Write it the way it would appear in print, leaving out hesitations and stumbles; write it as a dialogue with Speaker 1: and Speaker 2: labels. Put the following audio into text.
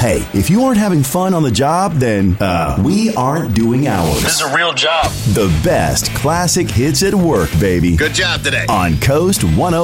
Speaker 1: Hey, if you aren't having fun on the job, then, we aren't doing ours.
Speaker 2: This is a real job.
Speaker 1: The best classic hits at work, baby.
Speaker 3: Good job today.
Speaker 1: On Coast 101.